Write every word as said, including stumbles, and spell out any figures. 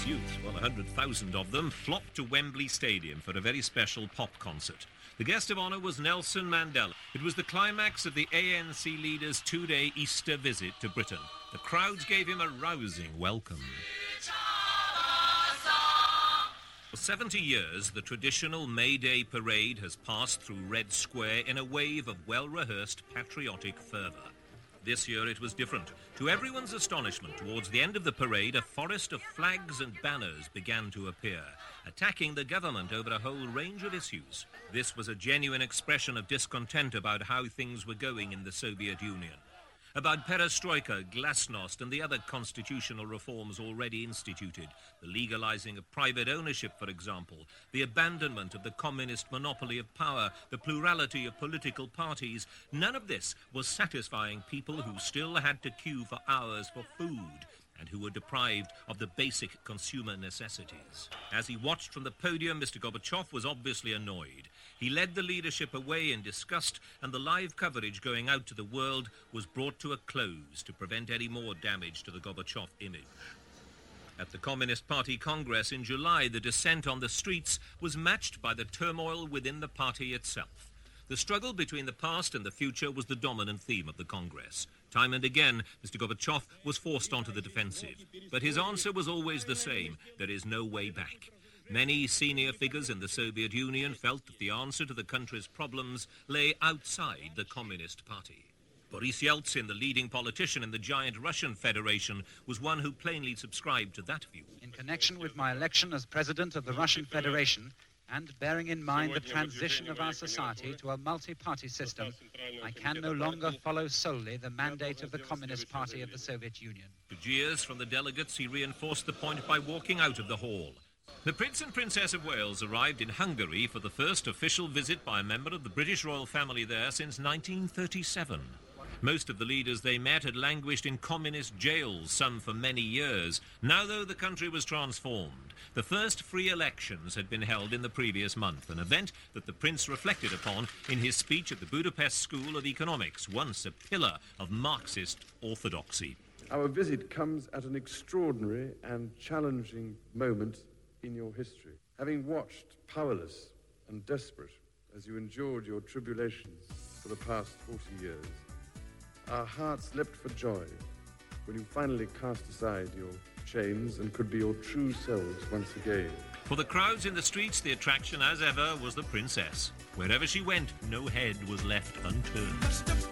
youth, well, one hundred thousand of them, flocked to Wembley Stadium for a very special pop concert. The guest of honour was Nelson Mandela. It was the climax of the A N C leader's two-day Easter visit to Britain. The crowds gave him a rousing welcome. For seventy years, the traditional May Day parade has passed through Red Square in a wave of well-rehearsed patriotic fervour. This year it was different. To everyone's astonishment, towards the end of the parade, a forest of flags and banners began to appear, attacking the government over a whole range of issues. This was a genuine expression of discontent about how things were going in the Soviet Union, about perestroika, glasnost and the other constitutional reforms already instituted, the legalizing of private ownership, for example, the abandonment of the communist monopoly of power, the plurality of political parties. None of this was satisfying people who still had to queue for hours for food and who were deprived of the basic consumer necessities. As he watched from the podium, Mister Gorbachev was obviously annoyed. He led the leadership away in disgust, and the live coverage going out to the world was brought to a close to prevent any more damage to the Gorbachev image. At the Communist Party Congress in July, the dissent on the streets was matched by the turmoil within the party itself. The struggle between the past and the future was the dominant theme of the Congress. Time and again, Mister Gorbachev was forced onto the defensive. But his answer was always the same: there is no way back. Many senior figures in the Soviet Union felt that the answer to the country's problems lay outside the Communist Party. Boris Yeltsin, the leading politician in the giant Russian Federation, was one who plainly subscribed to that view. In connection with my election as president of the Russian Federation, and bearing in mind the transition of our society to a multi-party system, I can no longer follow solely the mandate of the Communist Party of the Soviet Union. To jeers from the delegates, he reinforced the point by walking out of the hall. The Prince and Princess of Wales arrived in Hungary for the first official visit by a member of the British royal family there since nineteen thirty-seven. Most of the leaders they met had languished in communist jails, some for many years. Now, though, the country was transformed. The first free elections had been held in the previous month, an event that the Prince reflected upon in his speech at the Budapest School of Economics, once a pillar of Marxist orthodoxy. Our visit comes at an extraordinary and challenging moment in your history. Having watched powerless and desperate as you endured your tribulations for the past forty years, our hearts leapt for joy when you finally cast aside your chains and could be your true selves once again. For the crowds in the streets, the attraction, as ever, was the princess. Wherever she went, no head was left unturned.